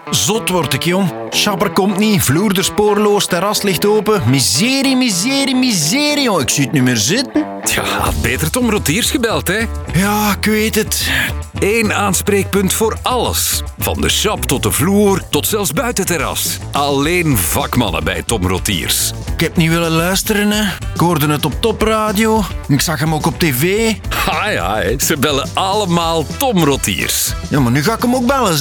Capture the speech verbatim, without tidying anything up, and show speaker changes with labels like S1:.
S1: Zot word ik, jong. Schapper komt niet, vloer er spoorloos, terras ligt open. Miserie, miserie, miserie, jong. Ik zie het niet meer zitten.
S2: Tja, had beter Tom Rotiers gebeld, hè?
S1: Ja, ik weet het.
S2: Eén aanspreekpunt voor alles. Van de shop tot de vloer, tot zelfs buitenterras. Alleen vakmannen bij Tom Rotiers.
S1: Ik heb niet willen luisteren, hè. Ik hoorde het op topradio. Ik zag hem ook op tv.
S2: Ha ja, hè. Ze bellen allemaal Tom Rotiers.
S1: Ja, maar nu ga ik hem ook bellen.